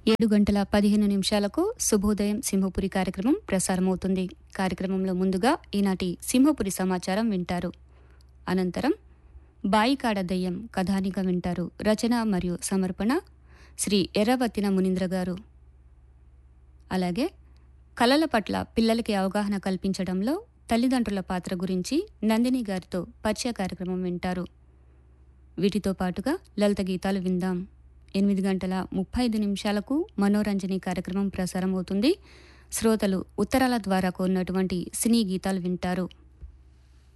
7:15 శుభోదయం సింహపురి కార్యక్రమం ప్రసారమవుతుంది. కార్యక్రమంలో ముందుగా ఈనాటి సింహపురి సమాచారం వింటారు. అనంతరం బాయికాడ దయ్యం కథానిక వింటారు. రచన మరియు సమర్పణ శ్రీ ఎర్రవత్తిన మునీంద్ర గారు. అలాగే కళల పట్ల పిల్లలకి అవగాహన కల్పించడంలో తల్లిదండ్రుల పాత్ర గురించి నందిని గారితో పరిచయ కార్యక్రమం వింటారు. వీటితో పాటుగా లలిత గీతాలు విందాం. 8:35 మనోరంజని కార్యక్రమం ప్రసారమవుతుంది. శ్రోతలు ఉత్తరాల ద్వారా కోరినటువంటి సినీ గీతాలు వింటారు.